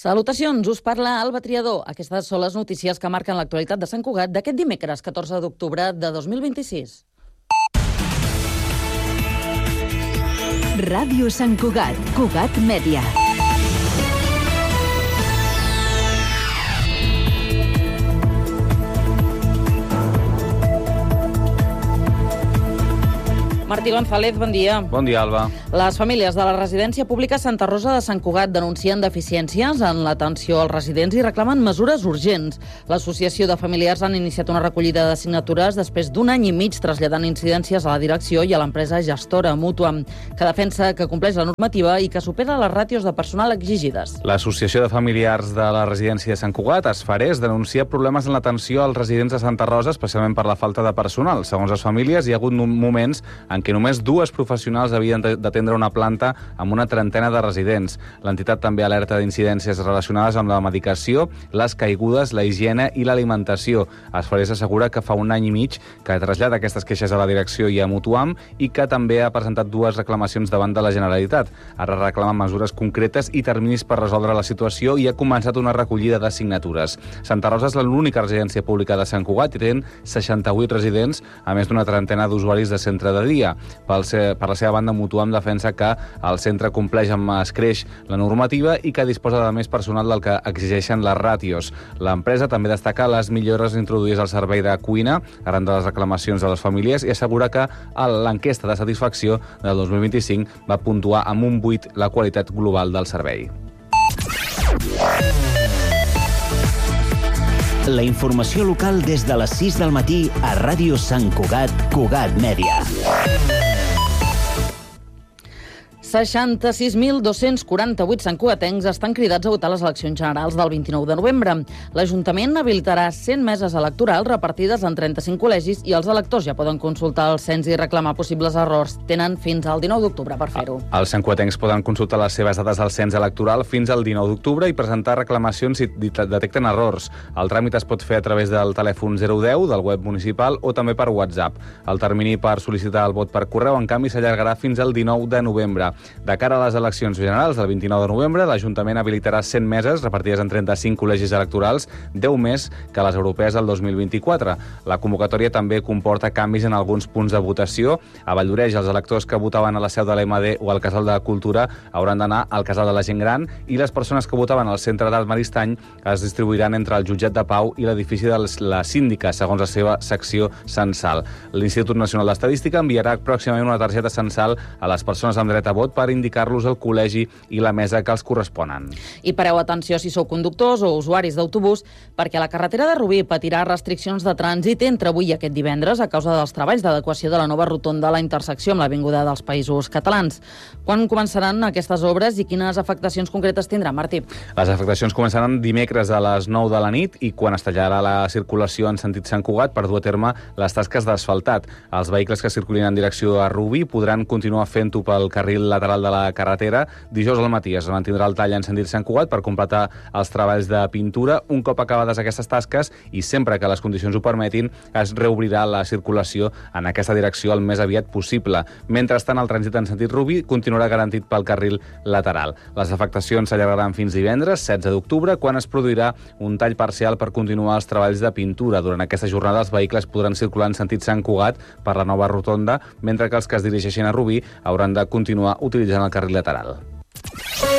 Salutacions, us parla Alba Triador. Aquestes són les notícies que marquen l'actualitat de Sant Cugat d'aquest dimecres, 14 d'octubre de 2026. Ràdio Sant Cugat, Cugat Mèdia. Martí González, bon dia. Bon dia, Alba. Les famílies de la residència pública Santa Rosa de Sant Cugat denuncien deficiències en l'atenció als residents i reclamen mesures urgents. L'Associació de Familiars han iniciat una recollida de signatures després d'un any i mig traslladant incidències a la direcció i a l'empresa gestora Mútua, que defensa que compleix la normativa i que supera les ràtios de personal exigides. L'Associació de Familiars de la residència de Sant Cugat, ASFARES, denuncia problemes en l'atenció als residents de Santa Rosa, especialment per la falta de personal. Segons les famílies, hi ha hagut moments en què només dues professionals havien d'atendre una planta amb una trentena de residents. L'entitat també alerta d'incidències relacionades amb la medicació, les caigudes, la higiene i l'alimentació. ASFARES assegura que fa un any i mig que trasllada aquestes queixes a la direcció i a Mutuam i que també ha presentat dues reclamacions davant de la Generalitat. Ara reclama mesures concretes i terminis per resoldre la situació i ha començat una recollida de signatures. Santa Rosa és l'única residència pública de Sant Cugat i té 68 residents, a més d'una trentena d'usuaris de centre de dia. Per la seva banda, Mutuam defensa que el centre compleix amb escreix la normativa i que disposa de més personal del que exigeixen les ràtios. L'empresa també destaca les millores introduïdes al servei de cuina arran de les reclamacions de les famílies i assegura que l'enquesta de satisfacció del 2025 va puntuar amb un 8 la qualitat global del servei. La informació local des de les 6 del matí a Ràdio Sant Cugat, Cugat Mèdia. 66.248 santcugatencs estan cridats a votar les eleccions generals del 29 de novembre. L'Ajuntament habilitarà 100 meses electorals repartides en 35 col·legis i els electors ja poden consultar el cens i reclamar possibles errors. Tenen fins al 19 d'octubre per fer-ho. Els santcugatencs poden consultar les seves dades al cens electoral fins al 19 d'octubre i presentar reclamacions si detecten errors. El tràmit es pot fer a través del telèfon 010 del web municipal o també per WhatsApp. El termini per sol·licitar el vot per correu, en canvi, s'allargarà fins al 19 de novembre. De cara a les eleccions generals del 29 de novembre, l'Ajuntament habilitarà 100 meses repartides en 35 col·legis electorals, 10 més que les europees del 2024. La convocatòria també comporta canvis en alguns punts de votació. A Valldoreix, els electors que votaven a la seu de l'EMD o al Casal de Cultura hauran d'anar al Casal de la Gent Gran i les persones que votaven al Centre d'Art Maristany es distribuiran entre el Jutjat de Pau i l'edifici de la Síndica, segons la seva secció censal. L'Institut Nacional d'Estadística enviarà pròximament una targeta censal a les persones amb dret a vot per indicar-los el col·legi i la mesa que els corresponen. I pareu atenció si sou conductors o usuaris d'autobús, perquè la carretera de Rubí patirà restriccions de trànsit entre avui i aquest divendres a causa dels treballs d'adequació de la nova rotonda a la intersecció amb l'Avinguda dels Països Catalans. Quan començaran aquestes obres i quines afectacions concretes tindrà, Martí? Les afectacions començaran dimecres a les 9 de la nit i quan es tallarà la circulació en sentit Sant Cugat per dur a terme les tasques d'asfaltat. Els vehicles que circulin en direcció a Rubí podran continuar fent-ho pel carril lateral de la carretera. Dijous al matí es mantindrà el tall en sentit Sant Cugat per completar els treballs de pintura. Un cop acabades aquestes tasques i sempre que les condicions ho permetin, es reobrirà la circulació en aquesta direcció el més aviat possible. Mentrestant, el trànsit en sentit Rubí continuarà garantit pel carril lateral. Les afectacions s'allargaran fins divendres, 16 d'octubre, quan es produirà un tall parcial per continuar els treballs de pintura. Durant aquesta jornada, els vehicles podran circular en sentit Sant Cugat per la nova rotonda, mentre que els que es dirigeixin a Rubí hauran de continuar utilitzant el carril lateral.